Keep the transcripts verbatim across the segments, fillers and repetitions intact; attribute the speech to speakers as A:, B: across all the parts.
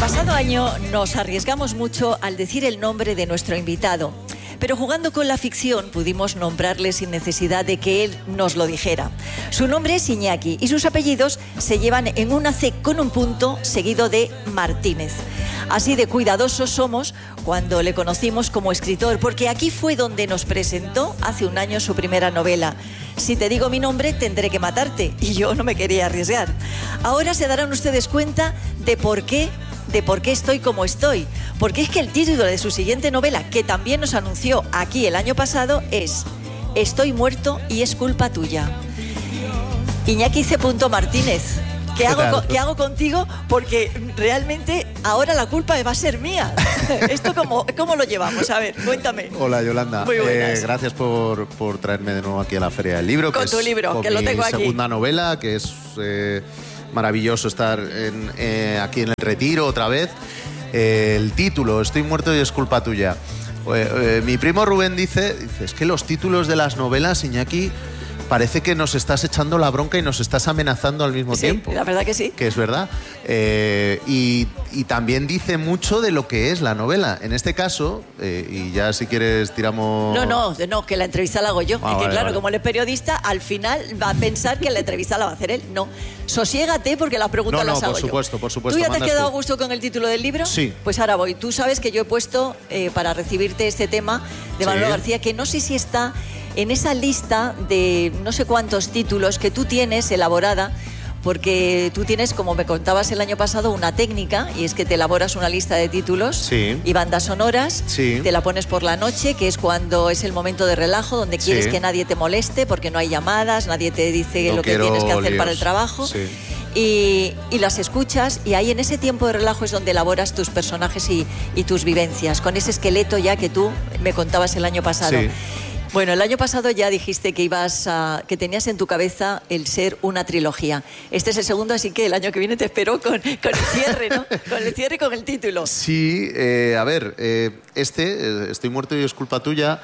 A: pasado año nos arriesgamos mucho al decir el nombre de nuestro invitado, pero jugando con la ficción pudimos nombrarle sin necesidad de que él nos lo dijera. Su nombre es Iñaki y sus apellidos se llevan en una C con un punto seguido de Martínez. Así de cuidadosos somos cuando le conocimos como escritor, porque aquí fue donde nos presentó hace un año su primera novela. Si te digo mi nombre, tendré que matarte, y yo no me quería arriesgar. Ahora se darán ustedes cuenta de por qué, de por qué estoy como estoy. Porque es que el título de su siguiente novela, que también nos anunció aquí el año pasado, es Estoy muerto y es culpa tuya. Iñaki C. Martínez. ¿Qué, ¿Qué, hago, ¿Qué hago contigo? Porque realmente ahora la culpa va a ser mía. ¿Esto cómo, cómo lo llevamos? A ver, cuéntame.
B: Hola, Yolanda.
A: Muy buenas.
B: Eh, gracias por, por traerme de nuevo aquí a la Feria del Libro.
A: Con
B: que
A: tu
B: es,
A: libro,
B: con
A: que lo tengo
B: mi
A: aquí.
B: segunda novela, que es eh, maravilloso estar en, eh, aquí en el Retiro otra vez. Eh, el título, Estoy muerto y es culpa tuya. Eh, eh, mi primo Rubén dice, dice, es que los títulos de las novelas, Iñaki, parece que nos estás echando la bronca y nos estás amenazando al mismo
A: sí,
B: tiempo.
A: La verdad que sí.
B: Que es verdad. Eh, y, y también dice mucho de lo que es la novela. En este caso, eh, y ya si quieres tiramos...
A: No, no, no, que la entrevista la hago yo.
B: Ah,
A: es que
B: vale,
A: claro,
B: vale.
A: como él es periodista, al final va a pensar que la entrevista la va a hacer él. No, sosiégate porque las preguntas
B: No, no,
A: las hago
B: por supuesto,
A: yo.
B: por supuesto.
A: ¿Tú ya te has
B: mandas
A: quedado
B: tú.
A: a gusto con el título del libro?
B: Sí.
A: Pues ahora voy. Tú sabes que yo he puesto, eh, para recibirte este tema de Manolo
B: Sí.
A: García, que no sé si está en esa lista de no sé cuántos títulos que tú tienes elaborada, porque tú tienes, como me contabas el año pasado, una técnica, y es que te elaboras una lista de títulos
B: Sí.
A: y bandas sonoras,
B: Sí.
A: te la pones por la noche, que es cuando es el momento de relajo, donde quieres
B: Sí.
A: que nadie te moleste, porque no hay llamadas, nadie te dice
B: No
A: lo que
B: quiero
A: tienes que hacer
B: líos.
A: para el trabajo.
B: Sí.
A: Y, y las escuchas, y ahí en ese tiempo de relajo es donde elaboras tus personajes y, y tus vivencias, con ese esqueleto ya que tú me contabas el año pasado.
B: Sí.
A: Bueno, el año pasado ya dijiste que ibas a, que tenías en tu cabeza el ser una trilogía. Este es el segundo, así que el año que viene te espero con, con el cierre, ¿no? Con el cierre y con el título.
B: Sí, eh, a ver, eh, este, eh, Estoy muerto y es culpa tuya,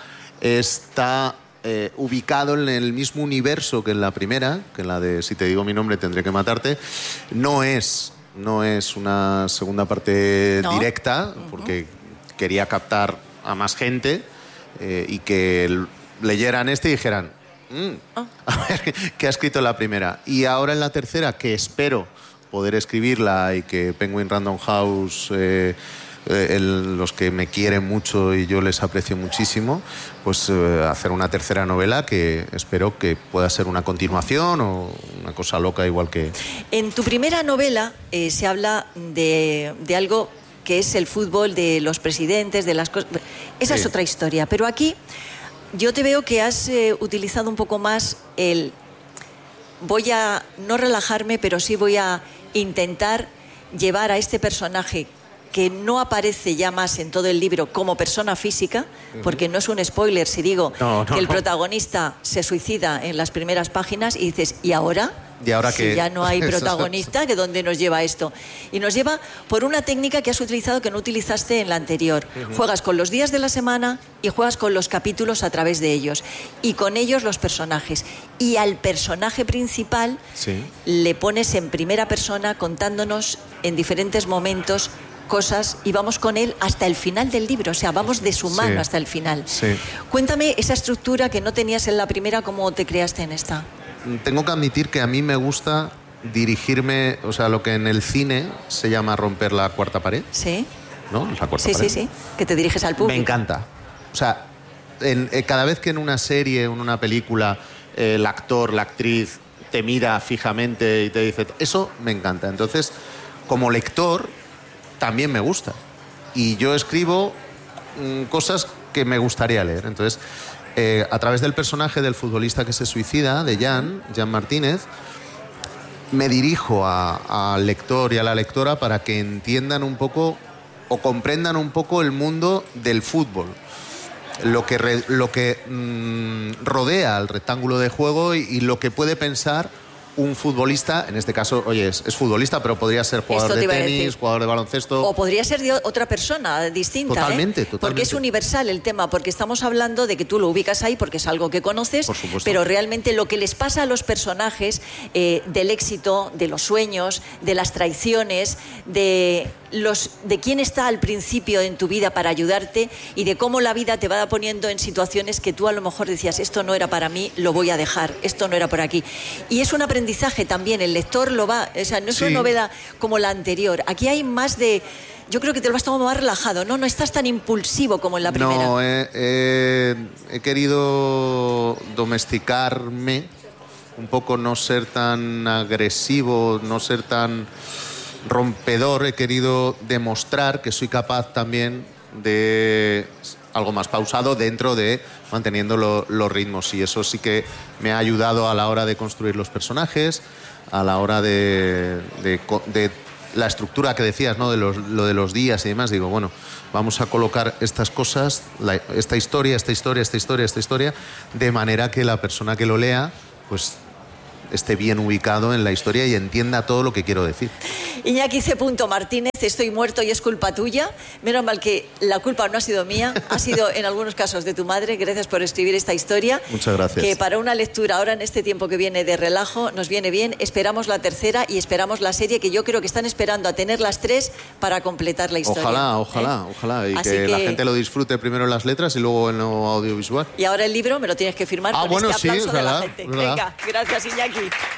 B: está eh, ubicado en el mismo universo que en la primera, que en la de Si te digo mi nombre tendré que matarte. No es, no es una segunda parte
A: ¿No?
B: directa, porque quería captar a más gente eh, y que l- leyeran este y dijeran, "Mm,
A: Ah.
B: a ver qué ha escrito en la primera". Y ahora en la tercera, que espero poder escribirla y que Penguin Random House, eh, eh, el- los que me quieren mucho y yo les aprecio muchísimo, pues eh, hacer una tercera novela que espero que pueda ser una continuación o una cosa loca igual que...
A: En tu primera novela eh, se habla de, de algo que es el fútbol, de los presidentes, de las cosas... Esa
B: Sí.
A: es otra historia. Pero aquí yo te veo que has eh, utilizado un poco más el... Voy a no relajarme, pero sí voy a intentar llevar a este personaje que no aparece ya más en todo el libro como persona física, porque no es un spoiler si digo
B: No, no,
A: que el
B: no.
A: protagonista se suicida en las primeras páginas y dices, ¿y ahora?
B: ¿Y ahora
A: si
B: qué?
A: ya no hay protagonista, ¿que dónde nos lleva esto? Y nos lleva por una técnica que has utilizado que no utilizaste en la anterior. Juegas con los días de la semana y juegas con los capítulos a través de ellos. Y con ellos los personajes. Y al personaje principal
B: Sí.
A: le pones en primera persona contándonos en diferentes momentos cosas y vamos con él hasta el final del libro, o sea, vamos de su mano
B: Sí.
A: hasta el final.
B: Sí.
A: Cuéntame esa estructura que no tenías en la primera, ¿cómo te creaste en esta?
B: Tengo que admitir que a mí me gusta dirigirme, o sea, lo que en el cine se llama romper la cuarta pared,
A: ¿Sí?
B: ¿no? La cuarta
A: Sí,
B: pared.
A: sí, sí, que te diriges al público.
B: Me encanta. O sea, en- eh, cada vez que en una serie, en una película, eh, el actor, la actriz te mira fijamente y te dice... Eso me encanta. Entonces, como lector, también me gusta. Y yo escribo mm, cosas que me gustaría leer. Entonces, eh, a través del personaje del futbolista que se suicida, de Jan, Jan Martínez, me dirijo a- al lector y a la lectora para que entiendan un poco o comprendan un poco el mundo del fútbol. Lo que, re- lo que mm, rodea al rectángulo de juego y, y lo que puede pensar un futbolista, en este caso, oye, es, es futbolista, pero podría ser jugador de tenis, jugador de baloncesto.
A: O podría ser de otra persona distinta.
B: Totalmente,
A: ¿eh?
B: totalmente.
A: Porque es universal el tema, porque estamos hablando de que tú lo ubicas ahí porque es algo que conoces,
B: por supuesto,
A: pero realmente lo que les pasa a los personajes eh, del éxito, de los sueños, de las traiciones, de los de quién está al principio en tu vida para ayudarte y de cómo la vida te va poniendo en situaciones que tú a lo mejor decías, esto no era para mí, lo voy a dejar, esto no era por aquí. Y es un aprendizaje también, el lector lo va, o sea, no es
B: Sí.
A: una novela como la anterior. Aquí hay más de, yo creo que te lo vas tomando más relajado, ¿no? No estás tan impulsivo como en la primera.
B: No, he, he, he querido domesticarme un poco, no ser tan agresivo, no ser tan rompedor. He querido demostrar que soy capaz también de algo más pausado dentro de manteniendo lo, los ritmos, y eso sí que me ha ayudado a la hora de construir los personajes, a la hora de, de, de la estructura que decías, ¿no? De los, lo de los días y demás. Digo, bueno, vamos a colocar estas cosas, la, esta historia, esta historia, esta historia, esta historia, de manera que la persona que lo lea, pues esté bien ubicado en la historia y entienda todo lo que quiero decir.
A: Iñaki C. Martínez, estoy muerto y es culpa tuya. Menos mal que la culpa no ha sido mía, ha sido en algunos casos de tu madre. Gracias por escribir esta historia.
B: Muchas gracias.
A: Que para una lectura ahora en este tiempo que viene de relajo nos viene bien. Esperamos la tercera y esperamos la serie, que yo creo que están esperando a tener las tres para completar la historia.
B: Ojalá, ojalá, ¿eh? ojalá. Y que,
A: que
B: la gente lo disfrute primero en las letras y luego en lo audiovisual.
A: Y ahora el libro me lo tienes que firmar
B: ah,
A: con
B: bueno,
A: este aplauso
B: sí,
A: de
B: verdad,
A: la gente.
B: verdad.
A: Venga, gracias, Iñaki.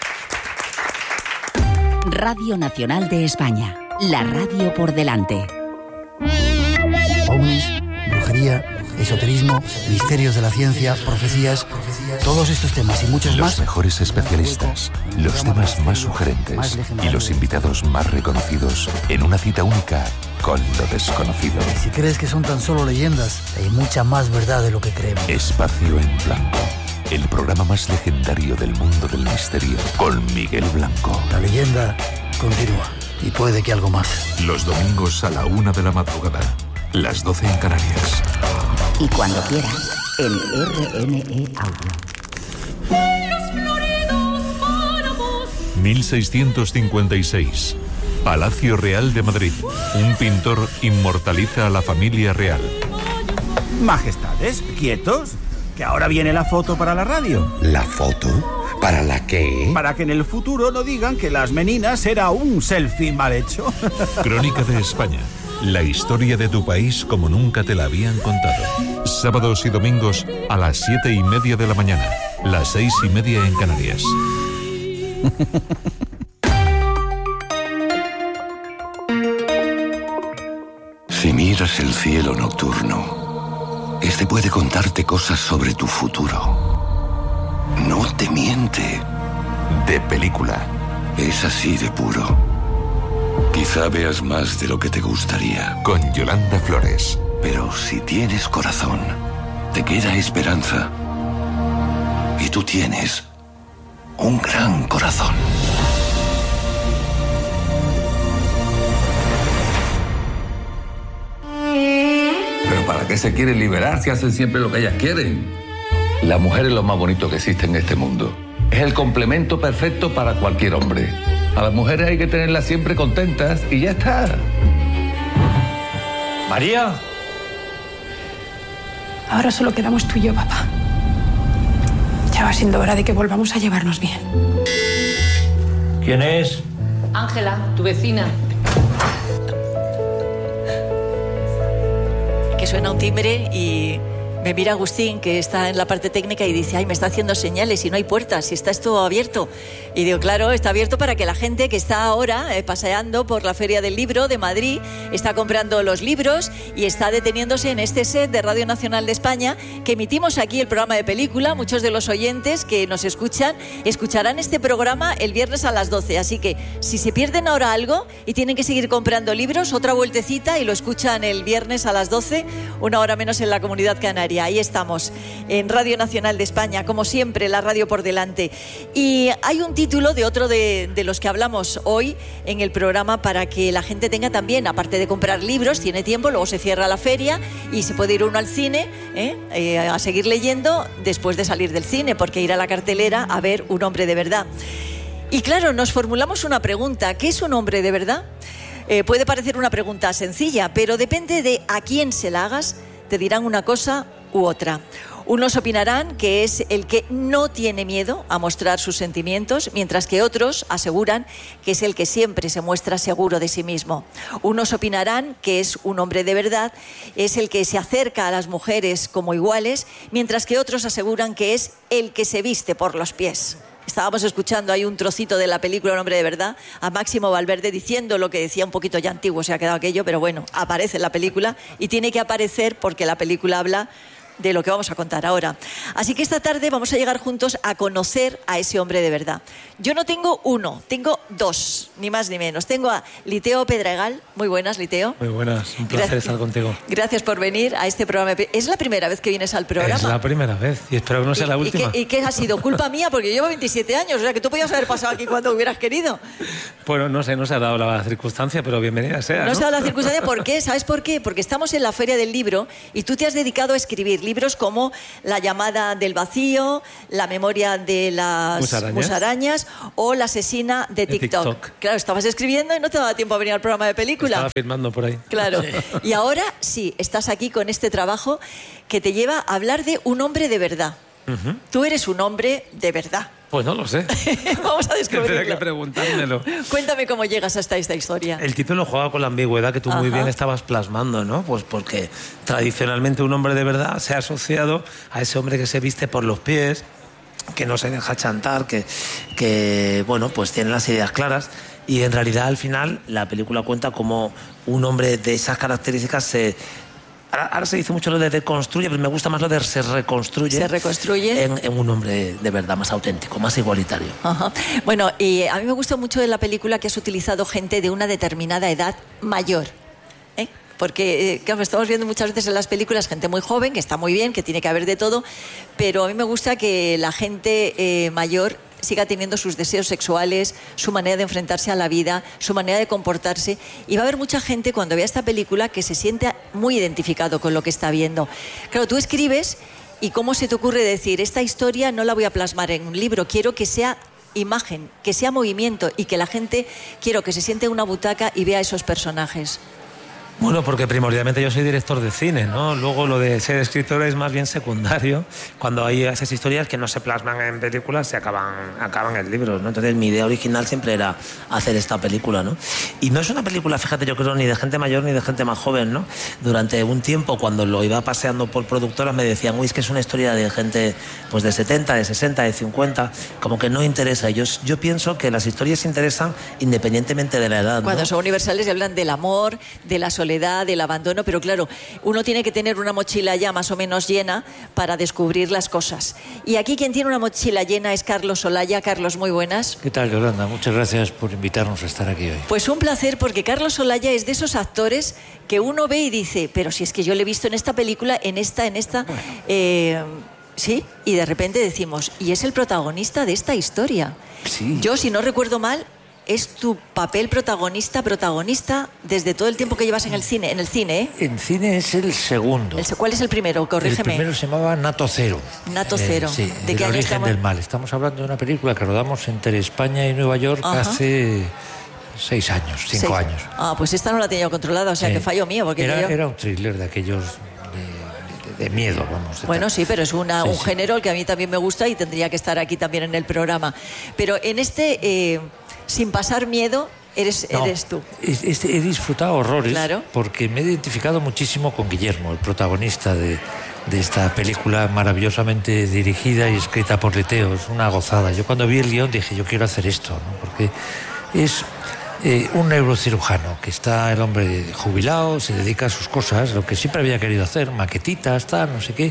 C: Radio Nacional de España, la radio por delante.
D: Ovnis, brujería, esoterismo, misterios de la ciencia, profecías, todos estos temas y muchos más.
E: Los mejores especialistas, los temas más sugerentes y los invitados más reconocidos en una cita única con lo desconocido.
D: Si crees que son tan solo leyendas, hay mucha más verdad de lo que creemos.
E: Espacio en Blanco, el programa más legendario del mundo del misterio, con Miguel Blanco.
D: La leyenda continúa y puede que algo más.
E: Los domingos a la una de la madrugada, las doce en Canarias.
C: Y cuando quieras, en R N E Audio.
F: mil seiscientos cincuenta y seis. Palacio Real de Madrid. Un pintor inmortaliza a la familia real.
G: Majestades, quietos, que ahora viene la foto para la radio.
H: ¿La foto? ¿Para la qué?
G: Para que en el futuro no digan que las meninas era un selfie mal hecho.
F: Crónica de España. La historia de tu país como nunca te la habían contado. Sábados y domingos a las siete y media de la mañana. Las seis y media en Canarias.
H: Si miras el cielo nocturno, este puede contarte cosas sobre tu futuro. No te miente.
E: De película.
H: Es así de puro. Quizá veas más de lo que te gustaría.
E: Con Yolanda Flores.
H: Pero si tienes corazón, te queda esperanza. Y tú tienes un gran corazón.
I: ¿Pero para qué se quieren liberar si hacen siempre lo que ellas quieren? La mujer es lo más bonito que existe en este mundo. Es el complemento perfecto para cualquier hombre. A las mujeres hay que tenerlas siempre contentas y ya está.
J: María.
K: Ahora solo quedamos tú y yo, papá. Ya va siendo hora de que volvamos a llevarnos bien.
J: ¿Quién es?
L: Ángela, tu vecina.
A: Que suena un timbre y me mira Agustín, que está en la parte técnica, y dice, ay, me está haciendo señales y no hay puertas, y está esto abierto. Y digo, claro, está abierto para que la gente que está ahora eh, paseando por la Feria del Libro de Madrid, está comprando los libros y está deteniéndose en este set de Radio Nacional de España, que emitimos aquí el programa de película. Muchos de los oyentes que nos escuchan, escucharán este programa el viernes a las doce. Así que, si se pierden ahora algo y tienen que seguir comprando libros, otra vueltecita y lo escuchan el viernes a las doce, una hora menos en la Comunidad Canaria. Ahí estamos, en Radio Nacional de España, como siempre, la radio por delante. Y hay un título de otro de, de los que hablamos hoy en el programa, para que la gente tenga también, aparte de comprar libros, tiene tiempo, luego se cierra la feria y se puede ir uno al cine ¿eh? Eh, a seguir leyendo después de salir del cine, porque ir a la cartelera a ver Un hombre de verdad. Y claro, nos formulamos una pregunta. ¿Qué es un hombre de verdad? Eh, puede parecer una pregunta sencilla, pero depende de a quién se la hagas, te dirán una cosa u otra. Unos opinarán que es el que no tiene miedo a mostrar sus sentimientos, mientras que otros aseguran que es el que siempre se muestra seguro de sí mismo. Unos opinarán que es un hombre de verdad, es el que se acerca a las mujeres como iguales, mientras que otros aseguran que es el que se viste por los pies. Estábamos escuchando ahí un trocito de la película Un hombre de verdad, a Máximo Valverde diciendo lo que decía, un poquito ya antiguo se ha quedado aquello, pero bueno, aparece en la película y tiene que aparecer porque la película habla de lo que vamos a contar ahora. Así que esta tarde vamos a llegar juntos a conocer a ese hombre de verdad. Yo no tengo uno, tengo dos, ni más ni menos. Tengo a Liteo Pedregal. Muy buenas, Liteo.
M: Muy buenas, un placer
A: Gracias.
M: estar contigo.
A: Gracias por venir a este programa. ¿Es la primera vez que vienes al programa?
M: Es la primera vez y espero que no sea la última.
A: ¿Y qué, y qué ha sido? ¿Culpa mía? Porque yo llevo veintisiete años, o sea que tú podías haber pasado aquí cuando hubieras querido.
M: Bueno, no sé, no se ha dado la circunstancia, pero bienvenida sea, ¿no?
A: No se ha dado la circunstancia, ¿por qué? ¿Sabes por qué? Porque estamos en la Feria del Libro y tú te has dedicado a escribir libros como La llamada del vacío, La memoria de las
M: musarañas,
A: musarañas o La asesina de,
M: de
A: TikTok.
M: TikTok.
A: Claro, estabas escribiendo y no te daba tiempo a venir al programa de película.
M: Estaba filmando por ahí.
A: Claro. Y ahora sí, estás aquí con este trabajo que te lleva a hablar de un hombre de verdad. Uh-huh. Tú eres un hombre de verdad.
M: Pues no lo sé.
A: Vamos a descubrirlo.
M: Tendré que preguntármelo.
A: Cuéntame cómo llegas hasta esta historia.
M: El título juega con la ambigüedad que tú Ajá. muy bien estabas plasmando, ¿no? Pues porque tradicionalmente un hombre de verdad se ha asociado a ese hombre que se viste por los pies, que no se deja chantar, que, que bueno, pues tiene las ideas claras. Y en realidad al final la película cuenta cómo un hombre de esas características se... Ahora, ahora se dice mucho lo de deconstruye, pero me gusta más lo de se reconstruye.
A: Se reconstruye.
M: En, en un hombre de verdad más auténtico, más igualitario.
A: Ajá. Bueno, y a mí me gusta mucho de la película que has utilizado gente de una determinada edad mayor. ¿eh? Porque, claro, estamos viendo muchas veces en las películas gente muy joven, que está muy bien, que tiene que haber de todo, pero a mí me gusta que la gente eh, mayor siga teniendo sus deseos sexuales, su manera de enfrentarse a la vida, su manera de comportarse. Y va a haber mucha gente cuando vea esta película que se siente muy identificado con lo que está viendo. Claro, tú escribes y ¿cómo se te ocurre decir, esta historia no la voy a plasmar en un libro, quiero que sea imagen, que sea movimiento y que la gente, quiero que se siente en una butaca y vea esos personajes?
M: Bueno, porque primordialmente yo soy director de cine, ¿no? Luego lo de ser escritor es más bien secundario. Cuando hay esas historias que no se plasman en películas, se acaban, acaban en libros, ¿no? Entonces mi idea original siempre era hacer esta película, ¿no? Y no es una película, fíjate, yo creo, ni de gente mayor ni de gente más joven, ¿no? Durante un tiempo, cuando lo iba paseando por productoras, me decían, uy, es que es una historia de gente pues de setenta, de sesenta, de cincuenta, como que no interesa. Yo, yo pienso que las historias interesan independientemente de la edad, ¿no?
A: Cuando son universales y hablan del amor, de la soledad, del abandono, pero claro, uno tiene que tener una mochila ya más o menos llena para descubrir las cosas. Y aquí quien tiene una mochila llena es Carlos Olaya. Carlos, muy buenas.
N: ¿Qué tal, Yolanda? Muchas gracias por invitarnos a estar aquí hoy.
A: Pues un placer, porque Carlos Olaya es de esos actores que uno ve y dice, pero si es que yo le he visto en esta película, en esta, en esta... Bueno. Eh, sí, y de repente decimos, y es el protagonista de esta historia.
N: Sí.
A: Yo, si no recuerdo mal, es tu papel protagonista, protagonista desde todo el tiempo que llevas en el cine, en el cine, ¿eh?
N: En cine es el segundo.
A: El, ¿Cuál es el primero? Corrígeme.
N: El primero se llamaba Nato Cero.
A: Nato Cero.
N: Eh, sí,
A: ¿De
N: El
A: qué año
N: origen
A: estamos?
N: del mal. Estamos hablando de una película que rodamos entre España y Nueva York Ajá. hace seis años, cinco
A: seis.
N: años.
A: Ah, pues esta no la tenía controlada, o sea
N: eh,
A: que fallo mío. Porque
N: era,
A: yo...
N: era un thriller de aquellos... De, de miedo, vamos. De
A: bueno,
N: tal.
A: sí, pero es una,
N: sí,
A: un
N: sí.
A: género que a mí también me gusta y tendría que estar aquí también en el programa. Pero en este, eh, sin pasar miedo, eres,
N: no,
A: eres tú.
N: Es, es, he disfrutado horrores
A: claro.
N: porque me he identificado muchísimo con Guillermo, el protagonista de, de esta película maravillosamente dirigida y escrita por Liteo. Es una gozada. Yo cuando vi el guión dije, yo quiero hacer esto, ¿no? Porque es... Eh, un neurocirujano, que está el hombre jubilado, se dedica a sus cosas, lo que siempre había querido hacer, maquetitas, tal, no sé qué,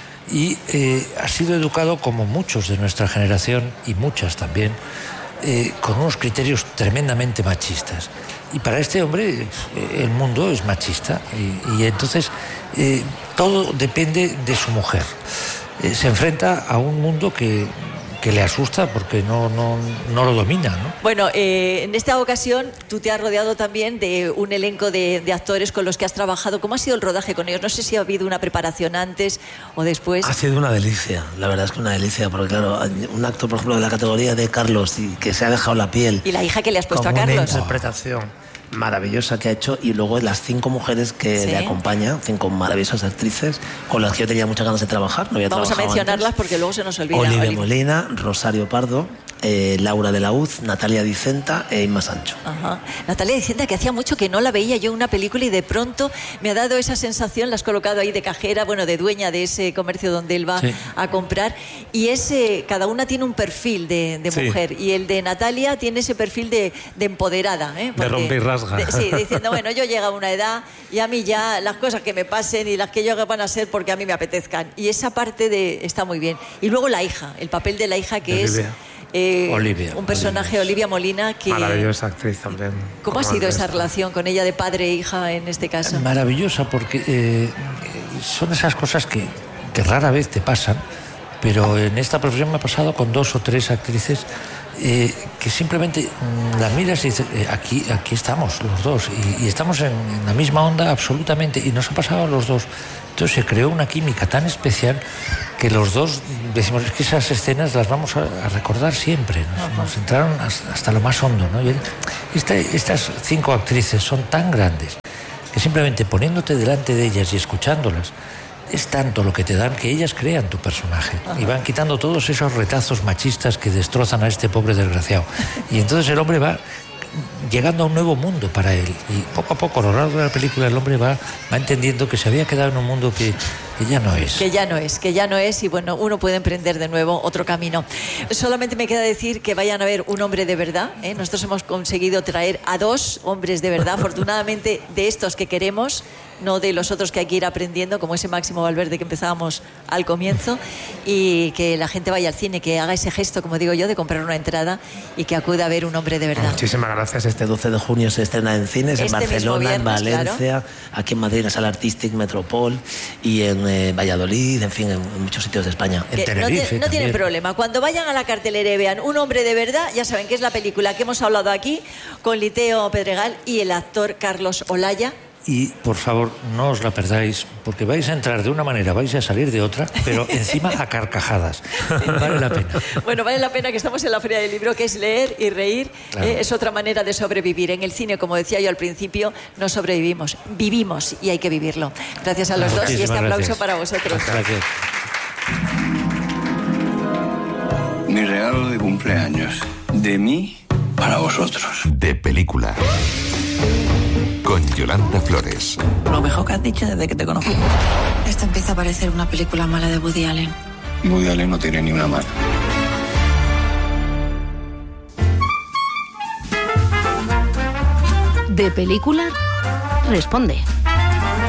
N: y eh, ha sido educado como muchos de nuestra generación, y muchas también, eh, con unos criterios tremendamente machistas. Y para este hombre eh, el mundo es machista, y, y entonces eh, todo depende de su mujer. Eh, se enfrenta a un mundo que que le asusta porque no, no, no lo domina, ¿no?
A: Bueno, eh, en esta ocasión tú te has rodeado también de un elenco de, de actores con los que has trabajado. ¿Cómo ha sido el rodaje con ellos? No sé si ha habido una preparación antes o después.
M: Ha sido una delicia, la verdad es que una delicia, porque claro, un actor, por ejemplo, de la categoría de Carlos, y que se ha dejado la piel.
A: Y la hija que le has puesto a Carlos.
M: Una interpretación maravillosa que ha hecho, y luego las cinco mujeres que ¿sí? le acompañan, cinco maravillosas actrices con las que yo tenía muchas ganas de trabajar. No había
A: Vamos a mencionarlas
M: antes.
A: Porque luego se nos olvida.
M: Olivia Olivia Molina, Rosario Pardo, eh, Laura de la Uz, Natalia Dicenta e Inma Sancho.
A: Ajá. Natalia Dicenta, que hacía mucho que no la veía yo en una película y de pronto me ha dado esa sensación, la has colocado ahí de cajera, bueno, de dueña de ese comercio donde él va sí. a comprar, y ese, cada una tiene un perfil de, de sí. mujer, y el de Natalia tiene ese perfil de, de empoderada, ¿eh?
M: Porque, de rompe y rasga.
A: De, sí, diciendo, bueno, yo llego a una edad y a mí ya las cosas que me pasen y las que yo haga van a ser porque a mí me apetezcan, y esa parte de está muy bien. Y luego la hija, el papel de la hija que Olivia. es Eh,
N: Olivia,
A: un personaje, Olivia Molina, que...
M: Maravillosa actriz también.
A: ¿Cómo ha sido esa relación con ella de padre e hija en este caso?
N: Maravillosa, porque eh, son esas cosas que, que rara vez te pasan, pero en esta profesión me ha pasado con dos o tres actrices eh, que simplemente mm, las miras y dices, eh, aquí, aquí estamos los dos, y, y estamos en, en la misma onda absolutamente, y nos ha pasado a los dos. Entonces se creó una química tan especial que los dos decimos, es que esas escenas las vamos a, a recordar siempre, nos, nos entraron hasta, hasta lo más hondo, ¿no? Y esta, estas cinco actrices son tan grandes que simplemente poniéndote delante de ellas y escuchándolas es tanto lo que te dan que ellas crean tu personaje. Ajá. Y van quitando todos esos retazos machistas que destrozan a este pobre desgraciado, y entonces el hombre va llegando a un nuevo mundo para él, y poco a poco a lo largo de la película el hombre va, va entendiendo que se había quedado en un mundo que, que ya no es.
A: Que ya no es, que ya no es, y bueno, uno puede emprender de nuevo otro camino. Solamente me queda decir que vayan a ver un hombre de verdad, ¿eh? Nosotros hemos conseguido traer a dos hombres de verdad, afortunadamente de estos que queremos, no de los otros que hay que ir aprendiendo, como ese Máximo Valverde que empezábamos al comienzo, y que la gente vaya al cine, que haga ese gesto, como digo yo, de comprar una entrada y que acuda a ver un hombre de verdad.
M: Muchísimas gracias. Este doce de junio se estrena en cines, este en Barcelona, viernes, en Valencia, claro. Aquí en Madrid, en la Sala Artístic Metropol, y en eh, Valladolid, en fin, en, en muchos sitios de España.
N: En Tenerife,
A: no, no tienen problema. Cuando vayan a la cartelera y vean un hombre de verdad, ya saben que es la película que hemos hablado aquí con Liteo Pedregal y el actor Carlos Olaya.
N: Y por favor, no os la perdáis, porque vais a entrar de una manera, vais a salir de otra, pero encima a carcajadas. Vale la pena.
A: Bueno, vale la pena, que estamos en la Feria del Libro, que es leer y reír. Claro. Eh, es otra manera de sobrevivir. En el cine, como decía yo al principio, no sobrevivimos, vivimos, y hay que vivirlo. Gracias a los dos, y este aplauso gracias. Para vosotros.
N: Gracias.
H: Mi regalo de cumpleaños, de mí para vosotros.
E: De película. Con Yolanda Flores.
O: Lo mejor que has dicho desde que te conozco.
P: Esto empieza a parecer una película mala de Woody Allen.
H: Woody Allen no tiene ni una mala.
Q: De película, responde.